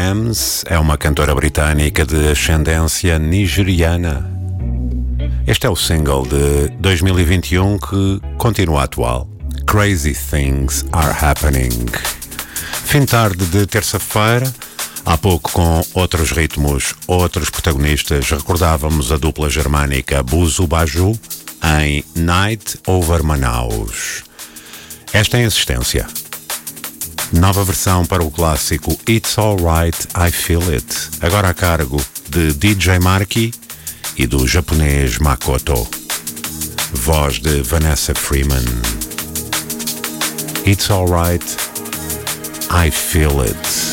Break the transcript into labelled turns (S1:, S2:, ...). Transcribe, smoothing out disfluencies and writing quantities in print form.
S1: Williams é uma cantora britânica de ascendência nigeriana. Este é o single de 2021 que continua atual. Crazy Things Are Happening. Fim de tarde de terça-feira, há pouco com outros ritmos, outros protagonistas, recordávamos a dupla germânica Buzu Baju em Night Over Manaus. Esta é a insistência. Nova versão para o clássico It's Alright, I Feel It, agora a cargo de DJ Marky e do japonês Makoto. Voz de Vanessa Freeman. It's Alright, I Feel It.